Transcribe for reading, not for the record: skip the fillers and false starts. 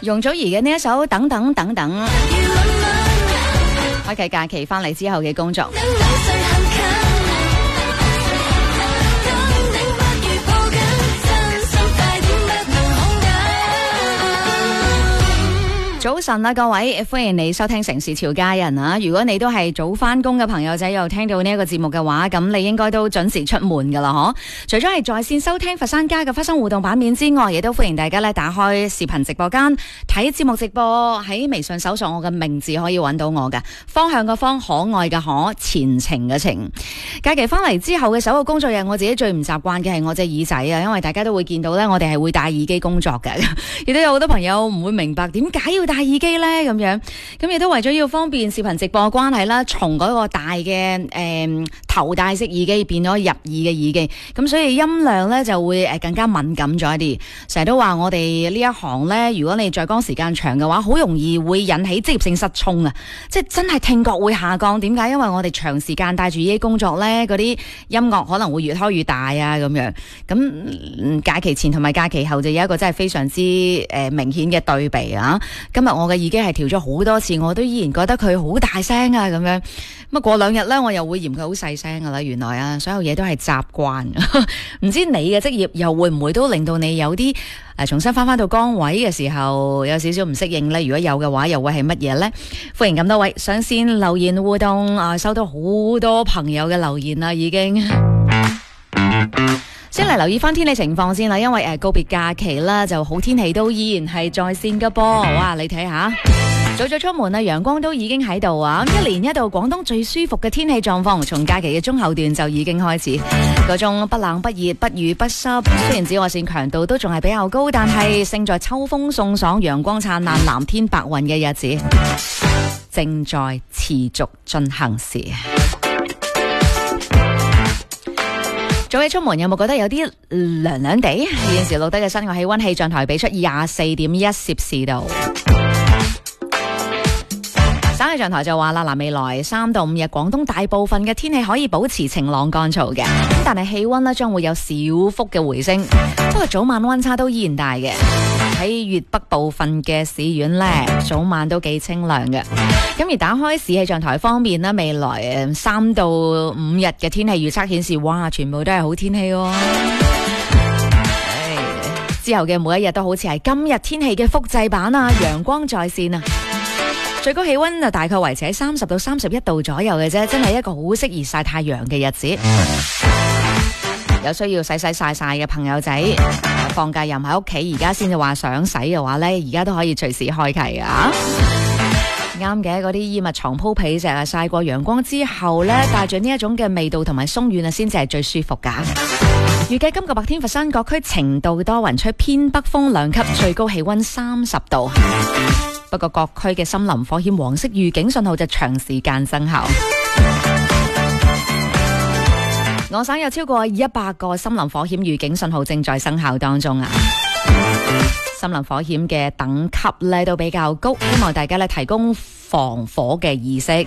容祖兒嘅呢一首等等等等，開啟假期翻嚟之後嘅工作。早晨啊，各位，歡迎你收聽城市潮家人啊！如果你都係早翻工嘅朋友仔，又聽到呢一個節目嘅話，咁你應該都準時出門噶啦，嗬！除咗係在線收聽佛山家嘅花生互動版面之外，亦都歡迎大家咧打開視頻直播間睇節目直播，喺微信搜索我嘅名字可以揾到我嘅，方向嘅方，可愛嘅可，前程嘅程。假期翻嚟之後嘅首個工作日，我自己最唔習慣嘅係我隻耳仔啊，因為大家都會見到咧，我哋係會戴耳機工作嘅，亦都有好多朋友唔會明白點解要戴耳機呢，咁樣，咁亦都為咗要方便視頻直播關係啦，從嗰個大嘅頭戴式耳機變咗入耳嘅耳機，咁所以音量呢就會更加敏感咗一啲。成日都話我哋呢一行呢，如果你在崗時間長嘅話，好容易會引起職業性失聰啊！即係真係聽覺會下降。點解？因為我哋長時間戴住耳機工作呢，嗰啲音樂可能會越開越大啊，咁樣。咁假期前同埋假期後就有一個真係非常之明顯嘅對比啊！今日我嘅耳機係調咗好多次，我都依然覺得佢好大聲啊，咁樣。咁啊過兩日呢，我又會嫌佢好細聲噶啦。原來啊，所有嘢都係習慣。唔知你嘅職業又會唔會都令到你有啲重新翻到崗位嘅時候有少少唔適應呢？如果有嘅話，又會係乜嘢呢？歡迎咁多位上線留言互動啊！收到好多朋友嘅留言啦，已經。先嚟留意翻天氣情況先啦，因為告別假期啦，就好天氣都依然係在線噶噃。哇，你睇下，早早出門啊，陽光都已經喺度啊！一年一度廣東最舒服嘅天氣狀況，從假期嘅中後段就已經開始，嗰種不冷不熱、不雨不濕。雖然紫外線強度都仲係比較高，但係勝在秋風送爽、陽光燦爛、藍天白雲嘅日子正在持續進行時。早起出門有冇覺得有啲涼涼地？現時錄低嘅室外氣溫氣象台俾出24.1攝氏度。省氣象台就話啦，未來3到5日廣東大部分嘅天氣可以保持晴朗乾燥嘅，但係氣溫呢將會有小幅嘅回升，不過早晚溫差都依然大嘅。喺粵北部分嘅市縣呢，早晚都幾清涼嘅。咁而打開市氣象台方面呢，未來3到5日嘅天氣預測顯示，哇，全部都係好天氣喎。之後嘅每一日都好似係今日天氣嘅複製版啊，陽光在線啊。最高氣溫就大概維持喺30到31度左右嘅啫，真係一個好適宜曬太陽嘅日子。有需要洗曬嘅朋友仔，放假又唔喺屋企，而家先至話想洗嘅話呢，而家都可以隨時開啟啊！啱嘅，嗰啲衣物床鋪被席啊，曬過陽光之後呢，帶住呢一種嘅味道同埋鬆軟啊，先至係最舒服噶。預計今個白天佛山各區晴到多雲，吹偏北風2級，最高氣溫30度。不過各區嘅森林火險黃色預警信號就長時間生效。我省有超過100個森林火險預警信號正在生效當中啊！森林火險嘅等級咧都比較高，希望大家咧提供防火嘅意識。